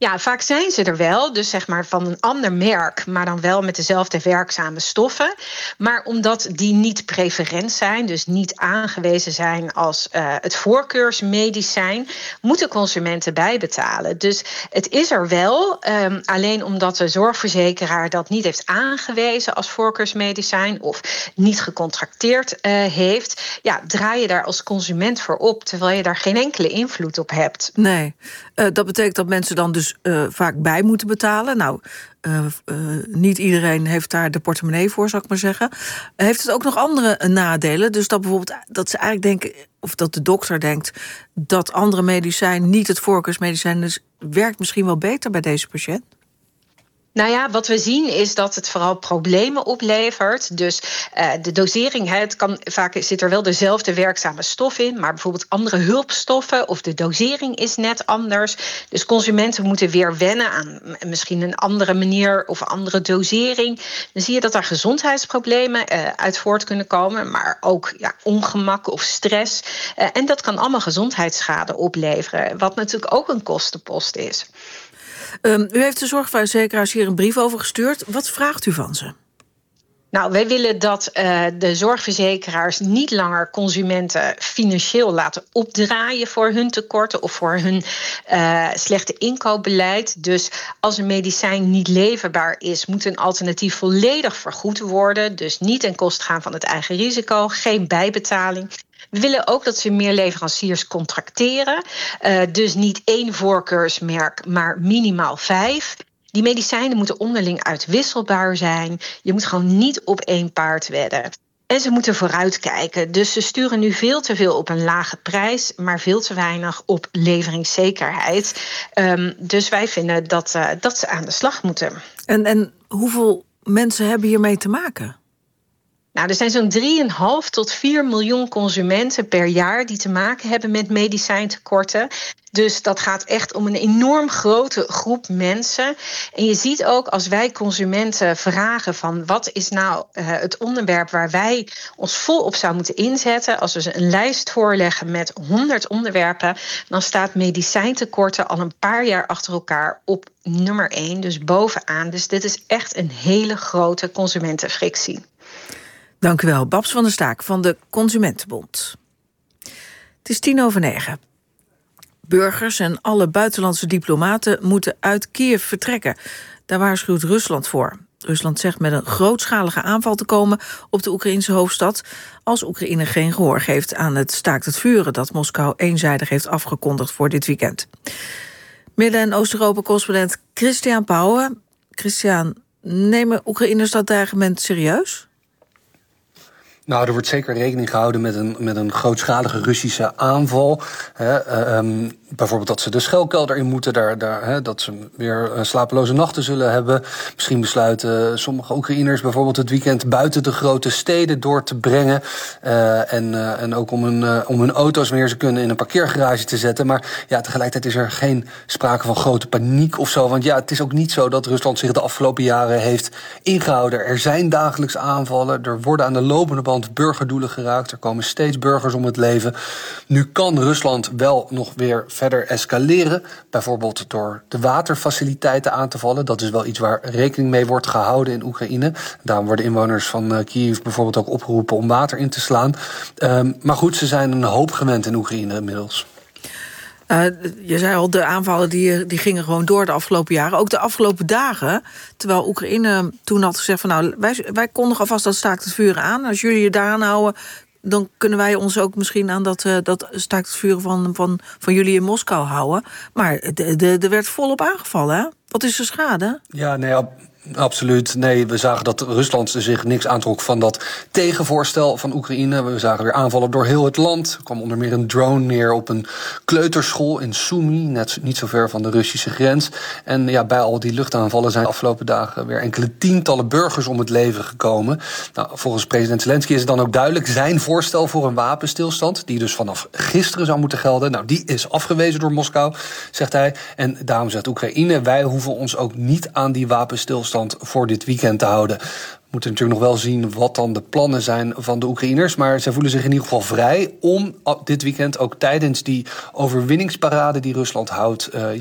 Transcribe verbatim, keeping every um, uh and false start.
Ja, vaak zijn ze er wel, dus zeg maar van een ander merk, maar dan wel met dezelfde werkzame stoffen. Maar omdat die niet preferent zijn, dus niet aangewezen zijn als uh, het voorkeursmedicijn, moeten consumenten bijbetalen. Dus het is er wel, um, alleen omdat de zorgverzekeraar dat niet heeft aangewezen als voorkeursmedicijn of niet gecontracteerd uh, heeft, ja, draai je daar als consument voor op, terwijl je daar geen enkele invloed op hebt. Nee, uh, dat betekent dat mensen dan dus uh, vaak bij moeten betalen. Nou, uh, uh, niet iedereen heeft daar de portemonnee voor, zou ik maar zeggen. Heeft het ook nog andere uh, nadelen? Dus dat bijvoorbeeld dat ze eigenlijk denken, of dat de dokter denkt dat andere medicijn niet het voorkeursmedicijn is, werkt misschien wel beter bij deze patiënt? Nou ja, wat we zien is dat het vooral problemen oplevert. Dus uh, de dosering, het kan, vaak zit er wel dezelfde werkzame stof in, maar bijvoorbeeld andere hulpstoffen of de dosering is net anders. Dus consumenten moeten weer wennen aan misschien een andere manier of een andere dosering. Dan zie je dat daar gezondheidsproblemen uh, uit voort kunnen komen, maar ook ja, ongemak of stress. Uh, en dat kan allemaal gezondheidsschade opleveren, wat natuurlijk ook een kostenpost is. Um, u heeft de zorgverzekeraars hier een brief over gestuurd. Wat vraagt u van ze? Nou, wij willen dat uh, de zorgverzekeraars niet langer consumenten financieel laten opdraaien voor hun tekorten of voor hun uh, slechte inkoopbeleid. Dus als een medicijn niet leverbaar is, moet een alternatief volledig vergoed worden. Dus niet ten koste gaan van het eigen risico, geen bijbetaling. We willen ook dat ze meer leveranciers contracteren. Uh, dus niet één voorkeursmerk, maar minimaal vijf. Die medicijnen moeten onderling uitwisselbaar zijn. Je moet gewoon niet op één paard wedden. En ze moeten vooruitkijken. Dus ze sturen nu veel te veel op een lage prijs, maar veel te weinig op leveringszekerheid. Um, dus wij vinden dat, uh, dat ze aan de slag moeten. En, en hoeveel mensen hebben hiermee te maken? Nou, er zijn zo'n drie komma vijf tot vier miljoen consumenten per jaar die te maken hebben met medicijntekorten. Dus dat gaat echt om een enorm grote groep mensen. En je ziet ook als wij consumenten vragen van wat is nou uh, het onderwerp waar wij ons vol op zouden moeten inzetten. Als we ze een lijst voorleggen met honderd onderwerpen, dan staat medicijntekorten al een paar jaar achter elkaar op nummer één, dus bovenaan. Dus dit is echt een hele grote consumentenfrictie. Dank u wel, Babs van der Staak van de Consumentenbond. Het is tien over negen. Burgers en alle buitenlandse diplomaten moeten uit Kiev vertrekken. Daar waarschuwt Rusland voor. Rusland zegt met een grootschalige aanval te komen op de Oekraïnse hoofdstad als Oekraïne geen gehoor geeft aan het staakt het vuren dat Moskou eenzijdig heeft afgekondigd voor dit weekend. Midden- en Oost-Europa-correspondent Christian Pauwen. Christian, nemen Oekraïners dat dreigement serieus? Nou, er wordt zeker rekening gehouden met een, met een grootschalige Russische aanval. He, um, bijvoorbeeld dat ze de schuilkelder in moeten, daar, daar, he, dat ze weer slapeloze nachten zullen hebben. Misschien besluiten sommige Oekraïners bijvoorbeeld het weekend buiten de grote steden door te brengen. Uh, en, uh, en ook om hun, uh, om hun auto's wanneer ze kunnen in een parkeergarage te zetten. Maar ja, tegelijkertijd is er geen sprake van grote paniek of zo. Want ja, het is ook niet zo dat Rusland zich de afgelopen jaren heeft ingehouden. Er zijn dagelijks aanvallen, er worden aan de lopende band burgerdoelen geraakt. Er komen steeds burgers om het leven. Nu kan Rusland wel nog weer verder escaleren. Bijvoorbeeld door de waterfaciliteiten aan te vallen. Dat is wel iets waar rekening mee wordt gehouden in Oekraïne. Daarom worden inwoners van uh, Kiev bijvoorbeeld ook opgeroepen om water in te slaan. Um, maar goed, ze zijn een hoop gewend in Oekraïne inmiddels. Uh, je zei al, de aanvallen die, die gingen gewoon door de afgelopen jaren. Ook de afgelopen dagen. Terwijl Oekraïne toen had gezegd van nou, wij, wij kondigen alvast dat staakt het vuren aan. Als jullie je daaraan houden, dan kunnen wij ons ook misschien aan dat, uh, dat staakt het vuren van, van, van jullie in Moskou houden. Maar er werd volop aangevallen, hè? Wat is de schade? Ja, nee, ab- absoluut. Nee, we zagen dat Rusland zich niks aantrok van dat tegenvoorstel van Oekraïne. We zagen weer aanvallen door heel het land. Er kwam onder meer een drone neer op een kleuterschool in Sumy, net niet zo ver van de Russische grens. En ja, bij al die luchtaanvallen zijn de afgelopen dagen weer enkele tientallen burgers om het leven gekomen. Nou, volgens president Zelensky is het dan ook duidelijk, zijn voorstel voor een wapenstilstand, die dus vanaf gisteren zou moeten gelden, nou, die is afgewezen door Moskou, zegt hij. En daarom zegt Oekraïne, wij hoeven ons ook niet aan die wapenstilstand voor dit weekend te houden. We moeten natuurlijk nog wel zien wat dan de plannen zijn van de Oekraïners, maar zij voelen zich in ieder geval vrij om dit weekend ook tijdens die overwinningsparade die Rusland houdt, uh,